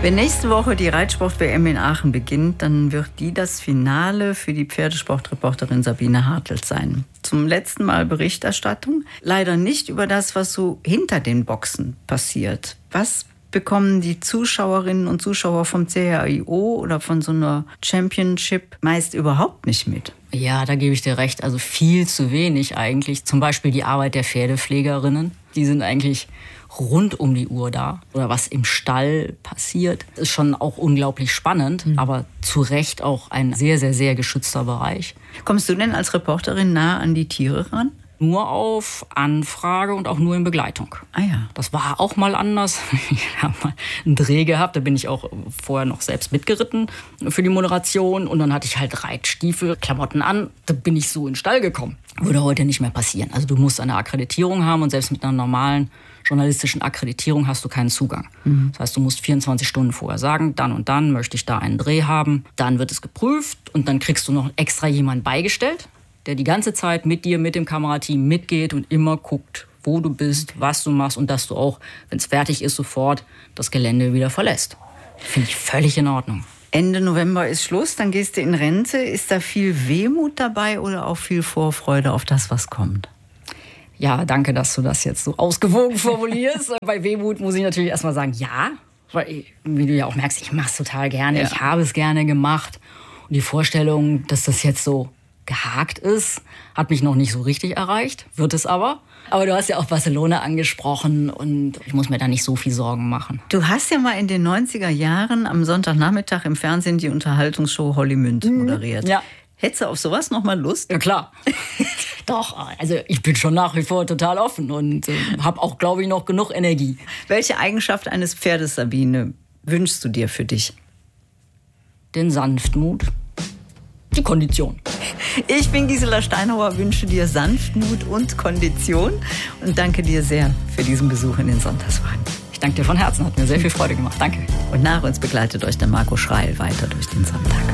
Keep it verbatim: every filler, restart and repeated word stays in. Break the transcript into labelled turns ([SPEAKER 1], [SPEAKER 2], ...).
[SPEAKER 1] Wenn nächste Woche die Reitsport-W M in Aachen beginnt, dann wird die das Finale für die Pferdesportreporterin Sabine Hartl sein. Zum letzten Mal Berichterstattung. Leider nicht über das, was so hinter den Boxen passiert. Was bekommen die Zuschauerinnen und Zuschauer vom C H I O oder von so einer Championship meist überhaupt nicht mit?
[SPEAKER 2] Ja, da gebe ich dir recht. Also viel zu wenig eigentlich. Zum Beispiel die Arbeit der Pferdepflegerinnen. Die sind eigentlich rund um die Uhr da. Oder was im Stall passiert, ist schon auch unglaublich spannend. Mhm. Aber zu Recht auch ein sehr, sehr, sehr geschützter Bereich.
[SPEAKER 1] Kommst du denn als Reporterin nah an die Tiere ran?
[SPEAKER 2] Nur auf Anfrage und auch nur in Begleitung.
[SPEAKER 1] Ah ja.
[SPEAKER 2] Das war auch mal anders. Ich habe mal einen Dreh gehabt, da bin ich auch vorher noch selbst mitgeritten für die Moderation. Und dann hatte ich halt Reitstiefel, Klamotten an. Da bin ich so in den Stall gekommen. Würde heute nicht mehr passieren. Also du musst eine Akkreditierung haben und selbst mit einer normalen journalistischen Akkreditierung hast du keinen Zugang. Mhm. Das heißt, du musst vierundzwanzig Stunden vorher sagen, dann und dann möchte ich da einen Dreh haben. Dann wird es geprüft und dann kriegst du noch extra jemanden beigestellt, der die ganze Zeit mit dir, mit dem Kamerateam mitgeht und immer guckt, wo du bist, was du machst und dass du auch, wenn es fertig ist, sofort das Gelände wieder verlässt. Finde ich völlig in Ordnung.
[SPEAKER 1] Ende November ist Schluss, dann gehst du in Rente. Ist da viel Wehmut dabei oder auch viel Vorfreude auf das, was kommt?
[SPEAKER 2] Ja, danke, dass du das jetzt so ausgewogen formulierst. Bei Wehmut muss ich natürlich erstmal sagen, ja. Weil, wie du ja auch merkst, ich mache es total gerne. Ja. Ich habe es gerne gemacht. Und die Vorstellung, dass das jetzt so gehakt ist, hat mich noch nicht so richtig erreicht, wird es aber. Aber du hast ja auch Barcelona angesprochen und ich muss mir da nicht so viel Sorgen machen.
[SPEAKER 1] Du hast ja mal in den neunziger Jahren am Sonntagnachmittag im Fernsehen die Unterhaltungsshow Holly-Münd moderiert.
[SPEAKER 2] Ja.
[SPEAKER 1] Hättest du auf sowas noch mal Lust?
[SPEAKER 2] Ja, klar. Doch, also ich bin schon nach wie vor total offen und äh, habe auch, glaube ich, noch genug Energie.
[SPEAKER 1] Welche Eigenschaft eines Pferdes, Sabine, wünschst du dir für dich?
[SPEAKER 2] Den Sanftmut, die Kondition.
[SPEAKER 1] Ich bin Gisela Steinhauer, wünsche dir Sanftmut und Kondition und danke dir sehr für diesen Besuch in den Sonntagswagen.
[SPEAKER 2] Ich danke dir von Herzen, hat mir sehr viel Freude gemacht. Danke.
[SPEAKER 1] Und nach uns begleitet euch der Marco Schreil weiter durch den Sonntag.